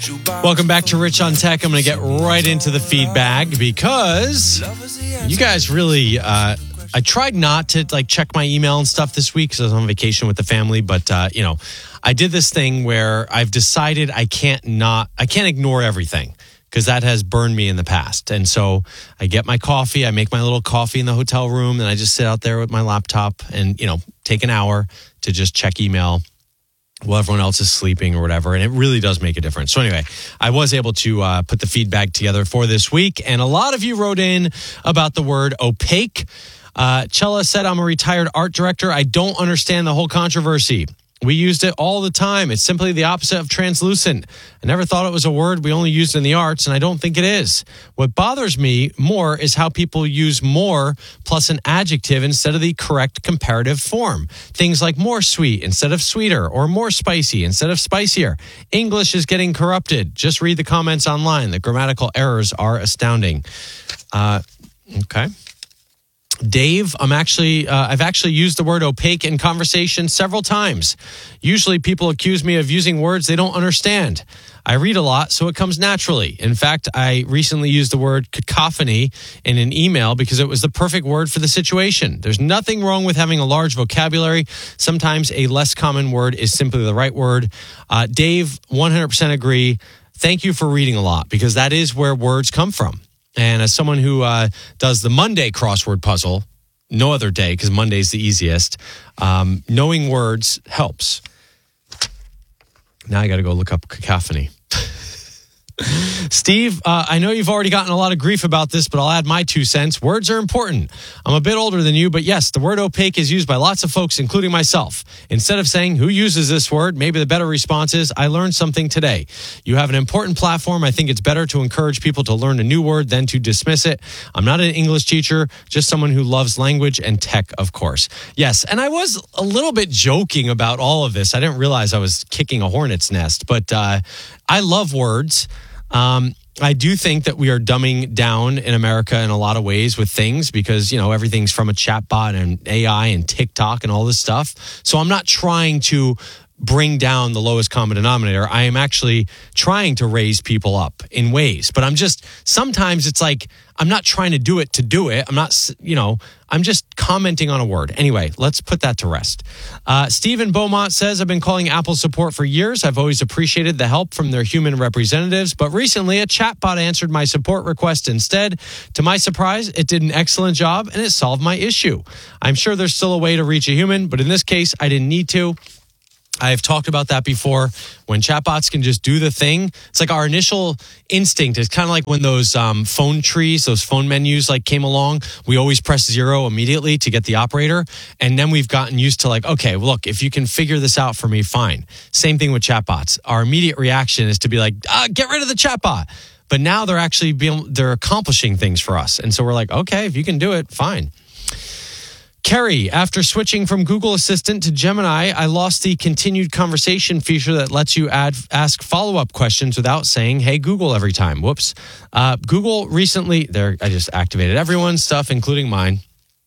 Welcome back to Rich on Tech. I'm going to get right into the feedback because you guys really, I tried not to check my email and stuff this week because I was on vacation with the family. But, I did this thing where I've decided I can't ignore everything because that has burned me in the past. And so I get my coffee, I make my little coffee in the hotel room, and I just sit out there with my laptop and, take an hour to just check email while everyone else is sleeping or whatever. And it really does make a difference. So anyway, I was able to put the feedback together for this week. And a lot of you wrote in about the word opaque. Chella said, I'm a retired art director. I don't understand the whole controversy. We used it all the time. It's simply the opposite of translucent. I never thought it was a word we only used in the arts, and I don't think it is. What bothers me more is how people use more plus an adjective instead of the correct comparative form. Things like more sweet instead of sweeter, or more spicy instead of spicier. English is getting corrupted. Just read the comments online. The grammatical errors are astounding. Okay. Dave, I've actually used the word opaque in conversation several times. Usually people accuse me of using words they don't understand. I read a lot, so it comes naturally. In fact, I recently used the word cacophony in an email because it was the perfect word for the situation. There's nothing wrong with having a large vocabulary. Sometimes a less common word is simply the right word. Dave, 100% agree. Thank you for reading a lot because that is where words come from. And as someone who does the Monday crossword puzzle, no other day because Monday's the easiest, knowing words helps. Now I got to go look up cacophony. Steve, I know you've already gotten a lot of grief about this, but I'll add my 2 cents. Words are important. I'm a bit older than you, but yes, the word opaque is used by lots of folks, including myself. Instead of saying, who uses this word? Maybe the better response is, I learned something today. You have an important platform. I think it's better to encourage people to learn a new word than to dismiss it. I'm not an English teacher, just someone who loves language and tech, of course. Yes, and I was a little bit joking about all of this. I didn't realize I was kicking a hornet's nest, but I love words. I do think that we are dumbing down in America in a lot of ways with things because, everything's from a chatbot and AI and TikTok and all this stuff. So I'm not trying to bring down the lowest common denominator. I am actually trying to raise people up in ways, but sometimes it's like, I'm not trying to do it. I'm not, I'm just commenting on a word. Anyway, let's put that to rest. Stephen Beaumont says, I've been calling Apple support for years. I've always appreciated the help from their human representatives, but recently a chatbot answered my support request instead. To my surprise, it did an excellent job and it solved my issue. I'm sure there's still a way to reach a human, but in this case, I didn't need to. I've talked about that before. When chatbots can just do the thing, it's like our initial instinct is kind of like when those phone trees, those phone menus came along. We always press 0 immediately to get the operator. And then we've gotten used to okay, well, look, if you can figure this out for me, fine. Same thing with chatbots. Our immediate reaction is to be get rid of the chatbot. But now they're accomplishing things for us. And so we're okay, if you can do it, fine. Kerry, after switching from Google Assistant to Gemini, I lost the continued conversation feature that lets you ask follow-up questions without saying, hey, Google every time. Whoops. Google recently, I just activated everyone's stuff, including mine.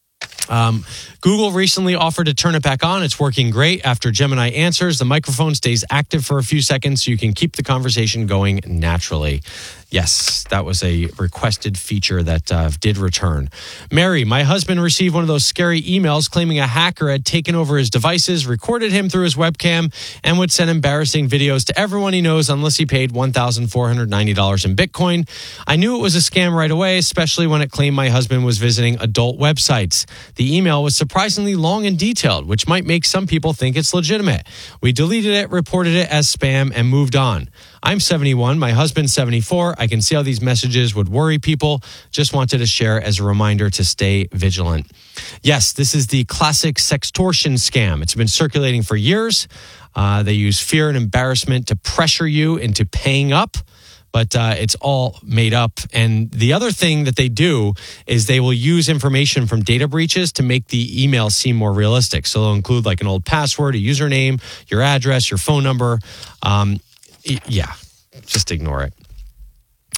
Google recently offered to turn it back on. It's working great. After Gemini answers, the microphone stays active for a few seconds so you can keep the conversation going naturally. Yes, that was a requested feature that did return. Mary, my husband received one of those scary emails claiming a hacker had taken over his devices, recorded him through his webcam, and would send embarrassing videos to everyone he knows unless he paid $1,490 in Bitcoin. I knew it was a scam right away, especially when it claimed my husband was visiting adult websites. The email was surprisingly long and detailed, which might make some people think it's legitimate. We deleted it, reported it as spam, and moved on. I'm 71, my husband's 74. I can see how these messages would worry people. Just wanted to share as a reminder to stay vigilant. Yes, this is the classic sextortion scam. It's been circulating for years. They use fear and embarrassment to pressure you into paying up. But it's all made up. And the other thing that they do is they will use information from data breaches to make the email seem more realistic. So they'll include an old password, a username, your address, your phone number. Yeah, just ignore it.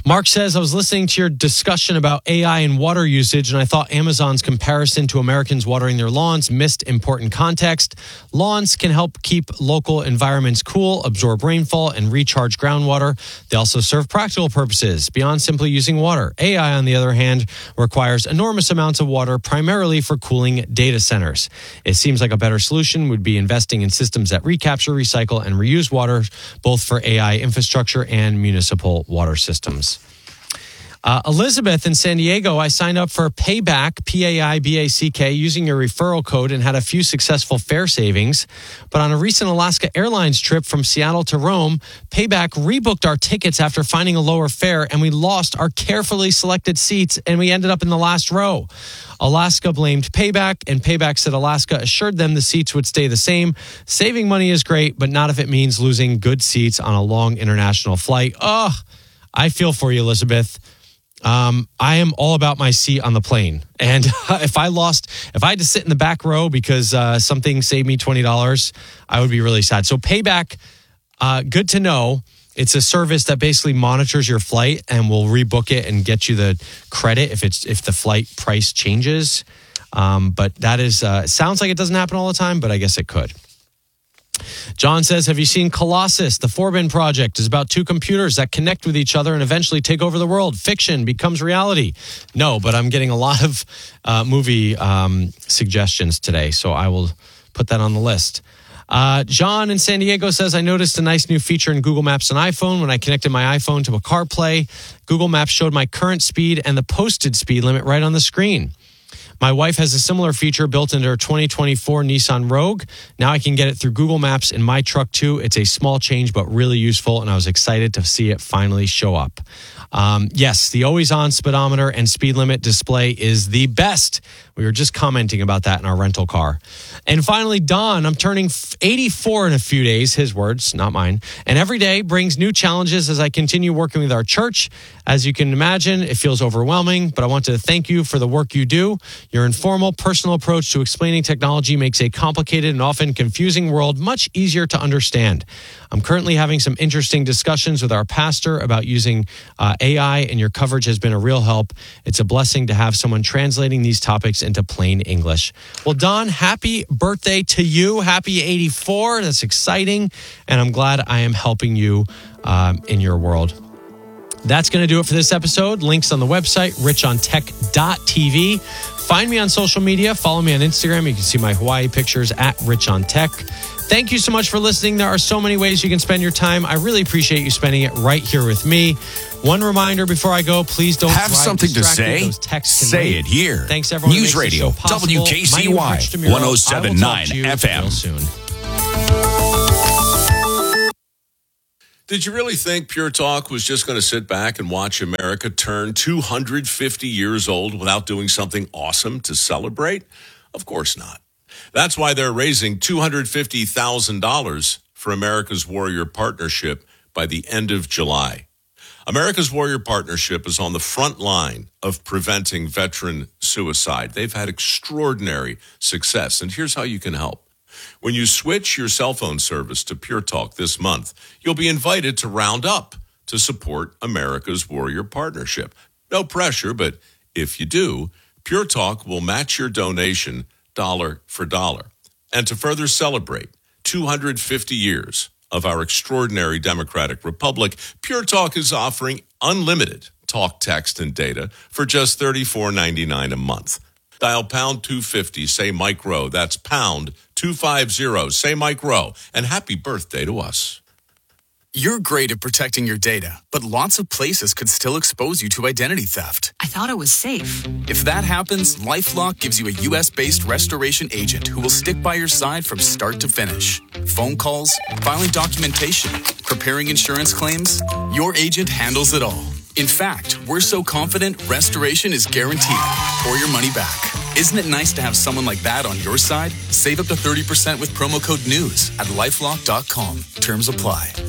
Mark says, I was listening to your discussion about AI and water usage, and I thought Amazon's comparison to Americans watering their lawns missed important context. Lawns can help keep local environments cool, absorb rainfall, and recharge groundwater. They also serve practical purposes beyond simply using water. AI, on the other hand, requires enormous amounts of water, primarily for cooling data centers. It seems like a better solution would be investing in systems that recapture, recycle, and reuse water, both for AI infrastructure and municipal water systems. Elizabeth in San Diego, I signed up for Payback, P-A-I-B-A-C-K, using your referral code and had a few successful fare savings. But on a recent Alaska Airlines trip from Seattle to Rome, Payback rebooked our tickets after finding a lower fare, and we lost our carefully selected seats, and we ended up in the last row. Alaska blamed Payback, and Payback said Alaska assured them the seats would stay the same. Saving money is great, but not if it means losing good seats on a long international flight. Oh, I feel for you, Elizabeth. I am all about my seat on the plane. And if I had to sit in the back row because something saved me $20, I would be really sad. So Payback, good to know. It's a service that basically monitors your flight and will rebook it and get you the credit if the flight price changes. But that is sounds like it doesn't happen all the time, but I guess it could. John says, have you seen Colossus? The Forbin Project is about two computers that connect with each other and eventually take over the world. Fiction becomes reality. No, but I'm getting a lot of movie suggestions today, so I will put that on the list. John in San Diego says, I noticed a nice new feature in Google Maps on iPhone. When I connected my iPhone to a CarPlay, Google Maps showed my current speed and the posted speed limit right on the screen. My wife has a similar feature built into her 2024 Nissan Rogue. Now I can get it through Google Maps in my truck too. It's a small change, but really useful, and I was excited to see it finally show up. Yes, the always-on speedometer and speed limit display is the best. We were just commenting about that in our rental car. And finally, Don, I'm turning 84 in a few days, his words, not mine. And every day brings new challenges as I continue working with our church. As you can imagine, it feels overwhelming, but I want to thank you for the work you do. Your informal, personal approach to explaining technology makes a complicated and often confusing world much easier to understand. I'm currently having some interesting discussions with our pastor about using AI, and your coverage has been a real help. It's a blessing to have someone translating these topics into plain English. Well, Don, happy birthday to you. Happy 84. That's exciting. And I'm glad I am helping you in your world. That's going to do it for this episode. Links on the website, richontech.tv. Find me on social media. Follow me on Instagram. You can see my Hawaii pictures at richontech. Thank you so much for listening. There are so many ways you can spend your time. I really appreciate you spending it right here with me. One reminder before I go, please don't have something to say. Say it here. Thanks, everyone. News Radio, WKCY, 107.9 FM. Soon. Did you really think Pure Talk was just going to sit back and watch America turn 250 years old without doing something awesome to celebrate? Of course not. That's why they're raising $250,000 for America's Warrior Partnership by the end of July. America's Warrior Partnership is on the front line of preventing veteran suicide. They've had extraordinary success, and here's how you can help. When you switch your cell phone service to Pure Talk this month, you'll be invited to round up to support America's Warrior Partnership. No pressure, but if you do, Pure Talk will match your donation dollar for dollar. And to further celebrate 250 years of our extraordinary democratic republic, Pure Talk is offering unlimited talk, text, and data for just $34.99 a month. Dial pound 250, say Mike Rowe. That's pound 250, say Mike Rowe. And happy birthday to us. You're great at protecting your data, but lots of places could still expose you to identity theft. I thought it was safe. If that happens, LifeLock gives you a U.S.-based restoration agent who will stick by your side from start to finish. Phone calls, filing documentation, preparing insurance claims, your agent handles it all. In fact, we're so confident restoration is guaranteed or your money back. Isn't it nice to have someone like that on your side? Save up to 30% with promo code NEWS at LifeLock.com. Terms apply.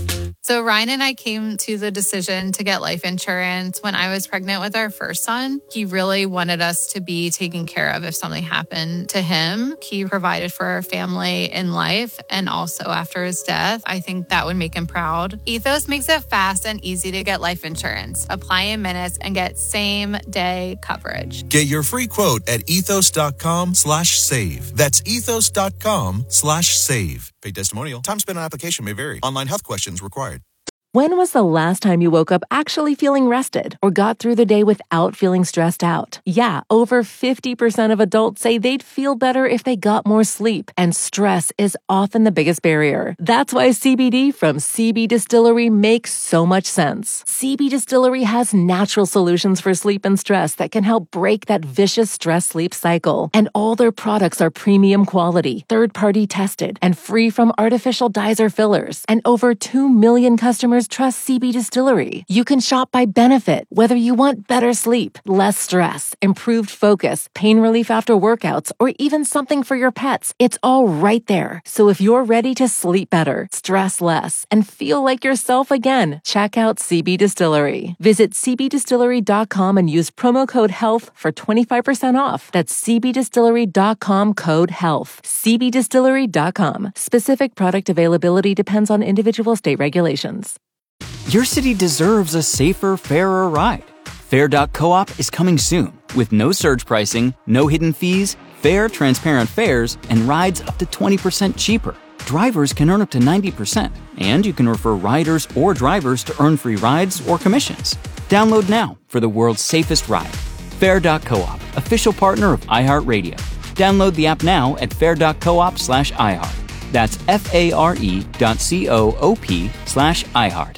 So Ryan and I came to the decision to get life insurance when I was pregnant with our first son. He really wanted us to be taken care of if something happened to him. He provided for our family in life and also after his death. I think that would make him proud. Ethos makes it fast and easy to get life insurance. Apply in minutes and get same-day coverage. Get your free quote at ethos.com/save. That's ethos.com/save. Paid testimonial. Time spent on application may vary. Online health questions required. When was the last time you woke up actually feeling rested or got through the day without feeling stressed out? Yeah, over 50% of adults say they'd feel better if they got more sleep, and stress is often the biggest barrier. That's why CBD from CB Distillery makes so much sense. CB Distillery has natural solutions for sleep and stress that can help break that vicious stress-sleep cycle. And all their products are premium quality, third-party tested, and free from artificial dyes or fillers. And over 2 million customers trust CB Distillery. You can shop by benefit, whether you want better sleep, less stress, improved focus, pain relief after workouts, or even something for your pets. It's all right there. So if you're ready to sleep better, stress less, and feel like yourself again, check out CB Distillery. Visit cbdistillery.com and use promo code HEALTH for 25% off. That's cbdistillery.com code HEALTH. cbdistillery.com. Specific product availability depends on individual state regulations. Your city deserves a safer, fairer ride. Fair.coop is coming soon with no surge pricing, no hidden fees, fair, transparent fares, and rides up to 20% cheaper. Drivers can earn up to 90%, and you can refer riders or drivers to earn free rides or commissions. Download now for the world's safest ride. Fair.coop, official partner of iHeartRadio. Download the app now at fair.coop/iHeart. That's FARE.coop/iHeart.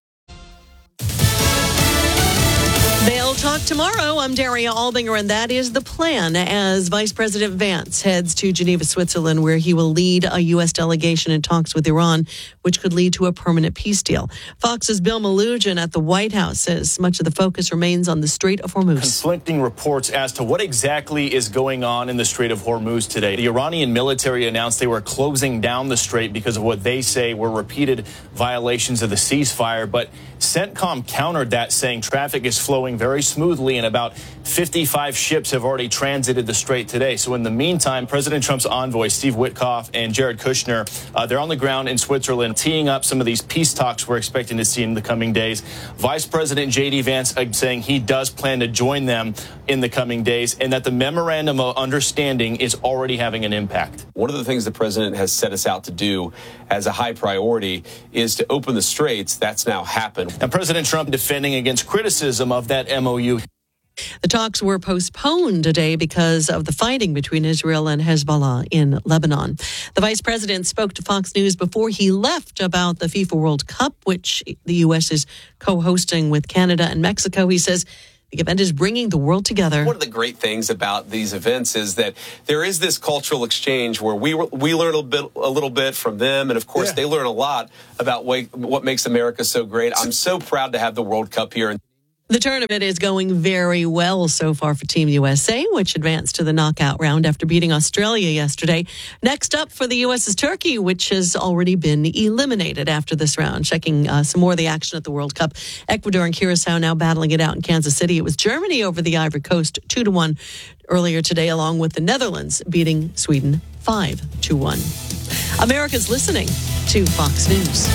They'll talk tomorrow. I'm Daria Albinger, and that is the plan as Vice President Vance heads to Geneva, Switzerland, where he will lead a U.S. delegation in talks with Iran, which could lead to a permanent peace deal. Fox's Bill Malugin at the White House says much of the focus remains on the Strait of Hormuz. Conflicting reports as to what exactly is going on in the Strait of Hormuz today. The Iranian military announced they were closing down the strait because of what they say were repeated violations of the ceasefire, but CENTCOM countered that, saying traffic is flowing very smoothly and about 55 ships have already transited the strait today. So in the meantime, President Trump's envoy, Steve Witkoff, and Jared Kushner, they're on the ground in Switzerland teeing up some of these peace talks we're expecting to see in the coming days. Vice President J.D. Vance saying he does plan to join them in the coming days and that the memorandum of understanding is already having an impact. One of the things the president has set us out to do as a high priority is to open the straits. That's now happened. And President Trump defending against criticism of that MOU. The talks were postponed today because of the fighting between Israel and Hezbollah in Lebanon. The vice president spoke to Fox News before he left about the FIFA World Cup, which the U.S. is co-hosting with Canada and Mexico. He says the event is bringing the world together. One of the great things about these events is that there is this cultural exchange where we learn a little bit from them, and of course they learn a lot about what makes America so great. I'm so proud to have the World Cup here. The tournament is going very well so far for Team USA, which advanced to the knockout round after beating Australia yesterday. Next up for the U.S. is Turkey, which has already been eliminated after this round. Checking some more of the action at the World Cup. Ecuador and Curacao now battling it out in Kansas City. It was Germany over the Ivory Coast 2-1 earlier today, along with the Netherlands beating Sweden 5-1. America's listening to Fox News.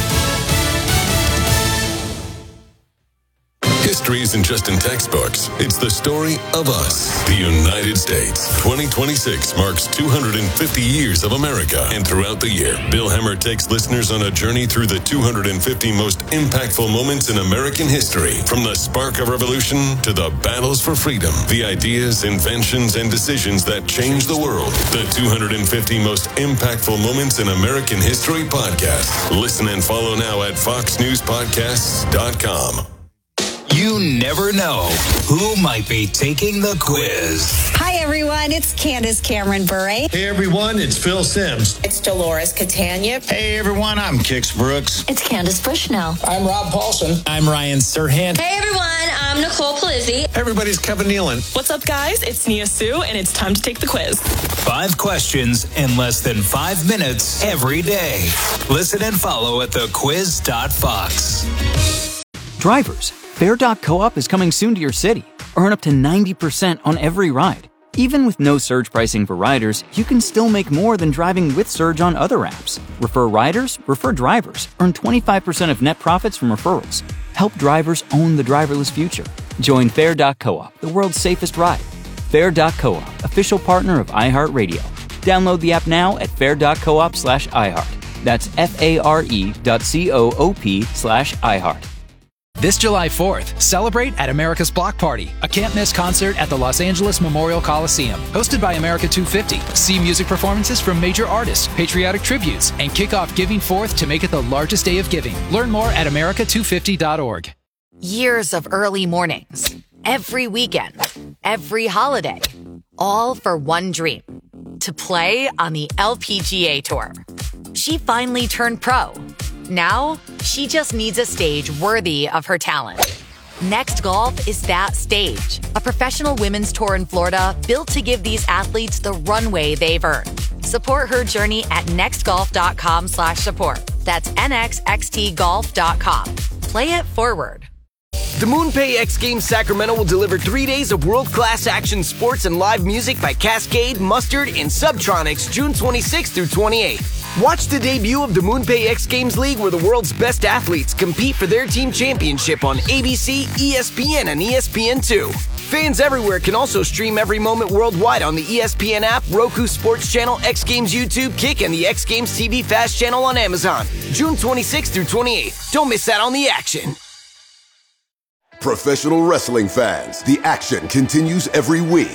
History isn't just in textbooks. It's the story of us, the United States. 2026 marks 250 years of America. And throughout the year, Bill Hemmer takes listeners on a journey through the 250 most impactful moments in American history. From the spark of revolution to the battles for freedom, the ideas, inventions, and decisions that changed the world. The 250 most impactful moments in American history podcast. Listen and follow now at foxnewspodcasts.com. You never know who might be taking the quiz. Hi, everyone. It's Candace Cameron Bure. Hey, everyone. It's Phil Simms. It's Dolores Catania. Hey, everyone. I'm Kix Brooks. It's Candace Bushnell. I'm Rob Paulson. I'm Ryan Serhant. Hey, everyone. I'm Nicole Palizzi. Everybody's Kevin Nealon. What's up, guys? It's Nia Sue, and it's time to take the quiz. 5 questions in less than 5 minutes every day. Listen and follow at thequiz.fox. Drivers, Fair.coop is coming soon to your city. Earn up to 90% on every ride. Even with no surge pricing for riders, you can still make more than driving with surge on other apps. Refer riders, refer drivers. Earn 25% of net profits from referrals. Help drivers own the driverless future. Join Fair.coop, the world's safest ride. Fair.coop, official partner of iHeartRadio. Download the app now at fair.coop/iHeart. That's FARE.coop/iHeart. This July 4th, celebrate at America's Block Party, a can't-miss concert at the Los Angeles Memorial Coliseum. Hosted by America 250, see music performances from major artists, patriotic tributes, and kick off Giving Forth to make it the largest day of giving. Learn more at america250.org. Years of early mornings, every weekend, every holiday, all for one dream, to play on the LPGA Tour. She finally turned pro. Now, she just needs a stage worthy of her talent. Next Golf is that stage, a professional women's tour in Florida built to give these athletes the runway they've earned. Support her journey at nextgolf.com/support. That's nxxtgolf.com. Play it forward. The MoonPay X Games Sacramento will deliver 3 days of world-class action sports and live music by Cascade, Mustard, and Subtronics June 26th through 28th. Watch the debut of the MoonPay X Games League, where the world's best athletes compete for their team championship on ABC, ESPN, and ESPN2. Fans everywhere can also stream every moment worldwide on the ESPN app, Roku Sports Channel, X Games YouTube, Kick, and the X Games TV Fast channel on Amazon. June 26th through 28th. Don't miss out on the action. Professional wrestling fans, the action continues every week.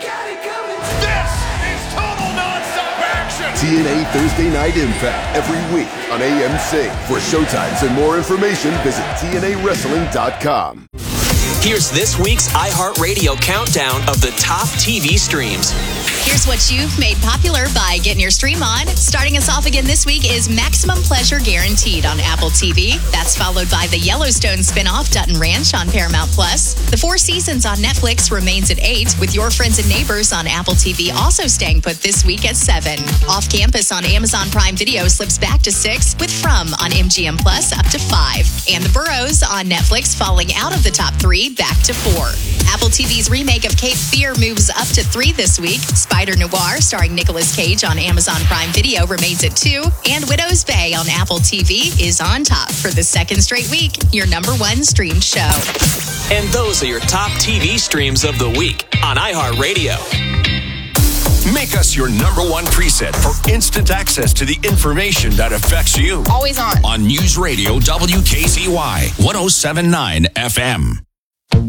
TNA Thursday Night Impact every week on AMC. For showtimes and more information, visit TNAWrestling.com. Here's this week's iHeartRadio countdown of the top TV streams. Here's what you've made popular by getting your stream on. Starting us off again this week is Maximum Pleasure Guaranteed on Apple TV. That's followed by the Yellowstone spinoff Dutton Ranch on Paramount+. The 4 Seasons on Netflix remains at 8, with Your Friends and Neighbors on Apple TV also staying put this week at 7. Off Campus on Amazon Prime Video slips back to 6, with From on MGM Plus up to 5. And The Burrows on Netflix falling out of the top 3 back to 4. Apple TV's remake of Cape Fear moves up to 3 this week. Spider Noir, starring Nicolas Cage on Amazon Prime Video, remains at 2. And Widow's Bay on Apple TV is on top for the second straight week, your #1 streamed show. And those are your top TV streams of the week on iHeartRadio. Make us your #1 preset for instant access to the information that affects you. Always on. On News Radio WKZY 107.9 FM.